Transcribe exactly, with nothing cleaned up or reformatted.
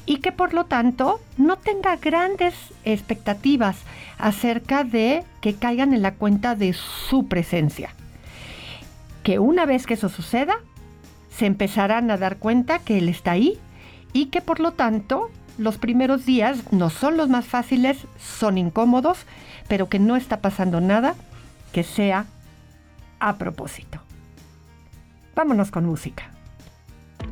y que por lo tanto no tenga grandes expectativas acerca de que caigan en la cuenta de su presencia. Que una vez que eso suceda, se empezarán a dar cuenta que él está ahí y que por lo tanto los primeros días no son los más fáciles, son incómodos, pero que no está pasando nada que sea a propósito. Vámonos con música.